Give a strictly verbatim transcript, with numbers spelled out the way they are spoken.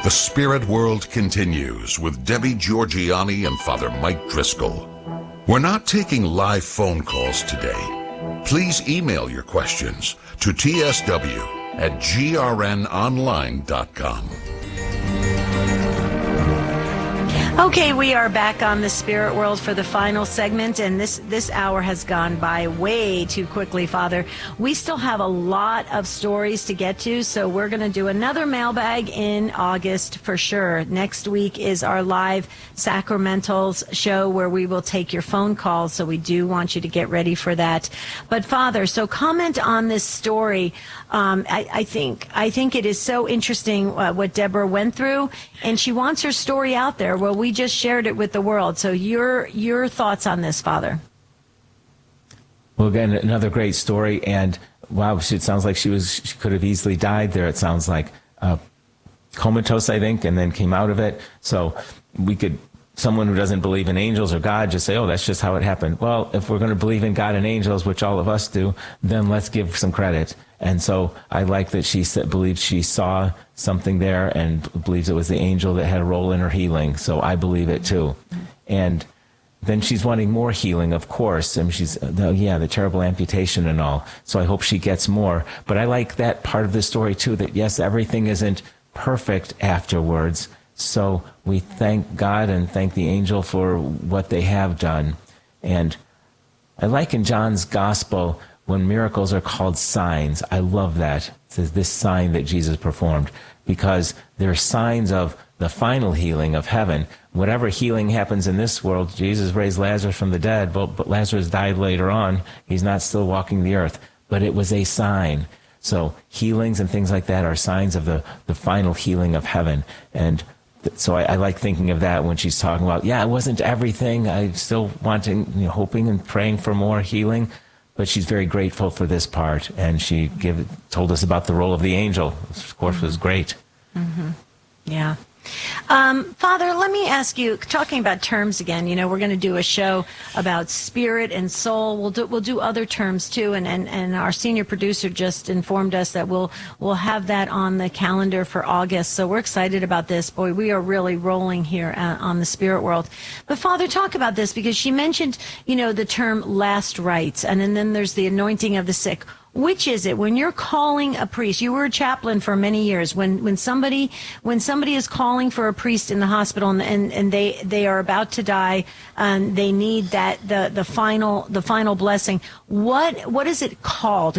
The Spirit World continues with Debbie Georgianni and Father Mike Driscoll. We're not taking live phone calls today. Please email your questions to t s w at g r n online dot com. Okay, we are back on the Spirit World for the final segment, and this, this hour has gone by way too quickly, Father. We still have a lot of stories to get to, so we're going to do another mailbag in August for sure. Next week is our live Sacramentals show where we will take your phone calls, so we do want you to get ready for that. But, Father, so comment on this story. Um, I, I think I think it is so interesting uh, what Deborah went through, and she wants her story out there. Well, we just shared it with the world. So your your thoughts on this, Father? Well, again, another great story, and wow, it sounds like she was she could have easily died there. It sounds like uh, comatose, I think, and then came out of it. So we could. Someone who doesn't believe in angels or God just say, oh, that's just how it happened. Well, if we're going to believe in God and angels, which all of us do, then let's give some credit. And so I like that she said, believes she saw something there and believes it was the angel that had a role in her healing. So I believe it too. And then she's wanting more healing, of course. And she's, oh, yeah, the terrible amputation and all. So I hope she gets more. But I like that part of the story too, that yes, everything isn't perfect afterwards. So we thank God and thank the angel for what they have done. And I like in John's gospel when miracles are called signs. I love that. It says this sign that Jesus performed, because they're signs of the final healing of heaven. Whatever healing happens in this world, Jesus raised Lazarus from the dead, but, but Lazarus died later on. He's not still walking the earth, but it was a sign. So healings and things like that are signs of the, the final healing of heaven. And so I, I like thinking of that when she's talking about, yeah, it wasn't everything. I still wanting, you know, hoping and praying for more healing, but she's very grateful for this part, and she give, told us about the role of the angel, which of course was great. Mm-hmm. Yeah. Um, Father, let me ask you, talking about terms again, you know, we're going to do a show about spirit and soul. We'll do, we'll do other terms too. And, and, and our senior producer just informed us that we'll, we'll have that on the calendar for August. So we're excited about this. Boy, we are really rolling here uh, on the Spirit World. But Father, talk about this, because she mentioned, you know, the term last rites, and, and then there's the anointing of the sick. Which is it when you're calling a priest? You were a chaplain for many years. When when somebody when somebody is calling for a priest in the hospital and and, and they, they are about to die and they need that the, the final the final blessing. What what is it called?